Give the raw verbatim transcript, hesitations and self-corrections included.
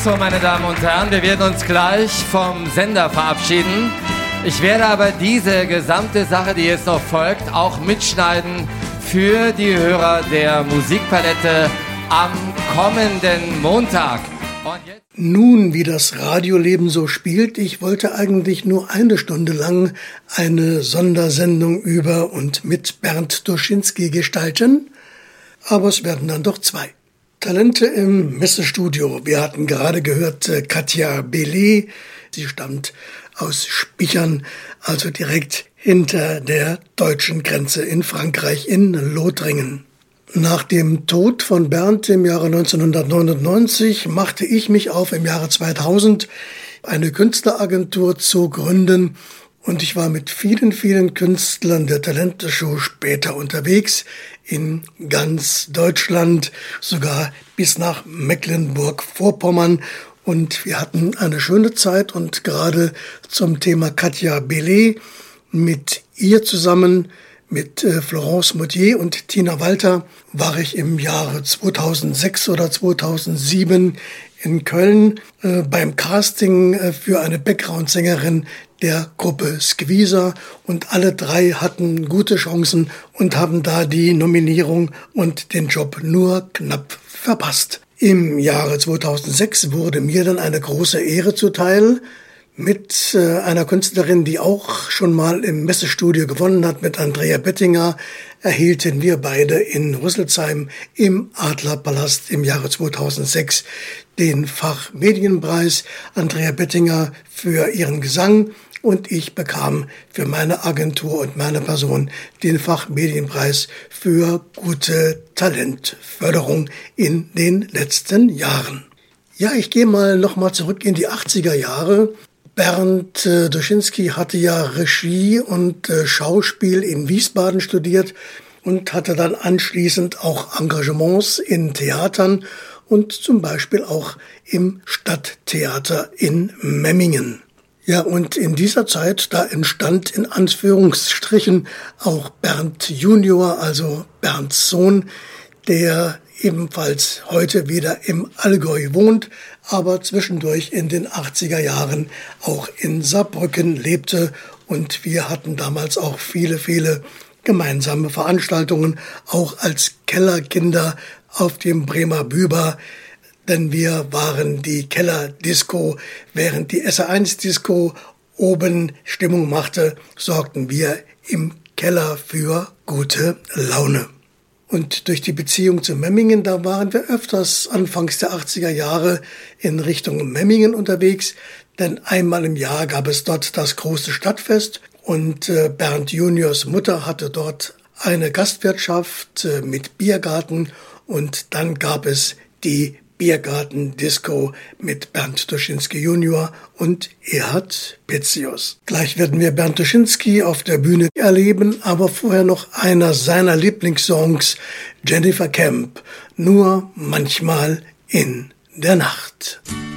so, meine Damen und Herren, wir werden uns gleich vom Sender verabschieden. Ich werde aber diese gesamte Sache, die jetzt noch folgt, auch mitschneiden für die Hörer der Musikpalette am kommenden Montag. Und jetzt Nun, wie das Radioleben so spielt, ich wollte eigentlich nur eine Stunde lang eine Sondersendung über und mit Bernd Duschinsky gestalten, aber es werden dann doch zwei. Talente im Messestudio. Wir hatten gerade gehört äh, Katja Bellet. Sie stammt aus Spichern, also direkt hinter der deutschen Grenze in Frankreich, in Lothringen. Nach dem Tod von Bernd im Jahre neunzehnhundertneunundneunzig machte ich mich auf, im Jahre zweitausend eine Künstleragentur zu gründen. Und ich war mit vielen, vielen Künstlern der Talente-Show später unterwegs, in ganz Deutschland, sogar bis nach Mecklenburg-Vorpommern. Und wir hatten eine schöne Zeit und gerade zum Thema Katja Bellet mit ihr zusammen, mit äh, Florence Mottier und Tina Walter, war ich im Jahre zweitausendsechs oder zweitausendsieben in Köln äh, beim Casting äh, für eine Background-Sängerin der Gruppe Squeezer, und alle drei hatten gute Chancen und haben da die Nominierung und den Job nur knapp verpasst. Im Jahre zweitausendsechs wurde mir dann eine große Ehre zuteil. Mit äh, einer Künstlerin, die auch schon mal im Messestudio gewonnen hat, mit Andrea Bettinger, erhielten wir beide in Rüsselsheim im Adlerpalast im Jahre zweitausendsechs den Fachmedienpreis. Andrea Bettinger für ihren Gesang und ich bekam für meine Agentur und meine Person den Fachmedienpreis für gute Talentförderung in den letzten Jahren. Ja, ich gehe mal noch mal zurück in die achtziger Jahre. Bernd äh, Duschinsky hatte ja Regie und äh, Schauspiel in Wiesbaden studiert und hatte dann anschließend auch Engagements in Theatern und zum Beispiel auch im Stadttheater in Memmingen. Ja, und in dieser Zeit, da entstand in Anführungsstrichen auch Bernd Junior, also Bernds Sohn, der ebenfalls heute wieder im Allgäu wohnt, aber zwischendurch in den achtziger Jahren auch in Saarbrücken lebte. Und wir hatten damals auch viele, viele gemeinsame Veranstaltungen, auch als Kellerkinder auf dem Bremer Büber. Denn wir waren die Kellerdisco, während die S R eins Disco oben Stimmung machte, sorgten wir im Keller für gute Laune. Und durch die Beziehung zu Memmingen, da waren wir öfters anfangs der achtziger Jahre in Richtung Memmingen unterwegs, denn einmal im Jahr gab es dort das große Stadtfest und äh, Bernd Juniors Mutter hatte dort eine Gastwirtschaft äh, mit Biergarten, und dann gab es die Biergarten-Disco mit Bernd Duschinsky Junior und Erhard Petzius. Gleich werden wir Bernd Duschinsky auf der Bühne erleben, aber vorher noch einer seiner Lieblingssongs, Jennifer Kemp, Nur manchmal in der Nacht.